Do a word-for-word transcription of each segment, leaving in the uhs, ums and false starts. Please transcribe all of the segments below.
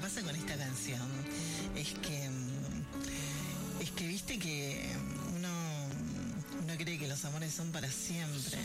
pasa con esta canción es que es que viste que uno uno cree que los amores son para siempre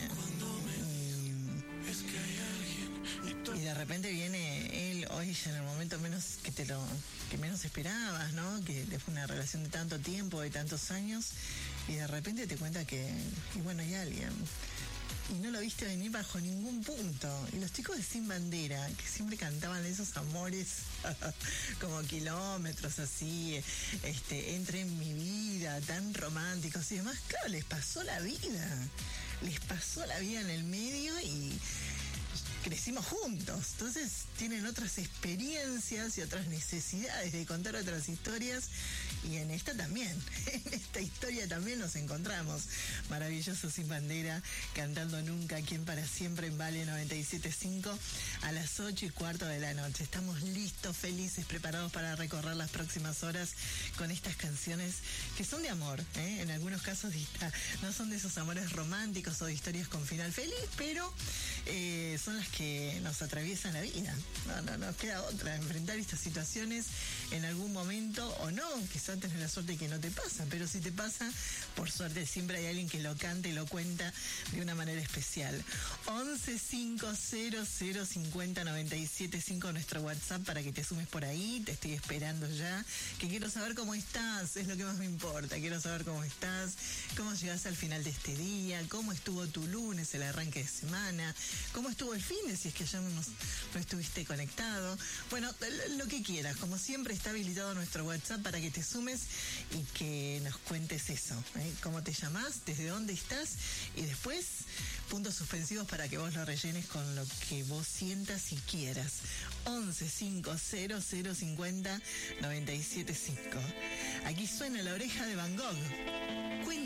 y, y de repente viene él o ella en el momento menos que te lo que menos esperabas, ¿no? Que fue una relación de tanto tiempo, de tantos años, y de repente te cuenta que y bueno, hay alguien y no lo viste venir bajo ningún punto. Y los chicos de Sin Bandera, que siempre cantaban esos amores como kilómetros así, este, entre en mi vida, tan románticos y demás, claro, les pasó la vida, les pasó la vida en el medio y crecimos juntos, entonces tienen otras experiencias y otras necesidades de contar otras historias, y en esta también, en esta historia también nos encontramos. Maravilloso Sin Bandera, cantando Nunca, aquí en Para Siempre en Vale noventa y siete punto cinco a las ocho y cuarto de la noche. Estamos listos, felices, preparados para recorrer las próximas horas con estas canciones que son de amor, ¿eh? En algunos casos no son de esos amores románticos o de historias con final feliz, pero eh, son las que nos atraviesan la vida. No, no, nos queda otra, enfrentar estas situaciones en algún momento o no, quizás tenés la suerte de que no te pasa, pero si te pasa, por suerte siempre hay alguien que lo canta y lo cuenta de una manera especial. once cincuenta cincuenta noventa y siete cinco nuestro WhatsApp para que te sumes por ahí, te estoy esperando ya, que quiero saber cómo estás, es lo que más me importa, quiero saber cómo estás, cómo llegaste al final de este día, cómo estuvo tu lunes, el arranque de semana, cómo estuvo el fin de si es que ya no, no estuviste conectado. Bueno, lo que quieras, como siempre está habilitado nuestro WhatsApp para que te sumes y que nos cuentes eso, ¿eh? Cómo te llamás, desde dónde estás, y después puntos suspensivos para que vos lo rellenes con lo que vos sientas y quieras. once cincuenta cincuenta noventa y siete cinco. Aquí suena La Oreja de Van Gogh.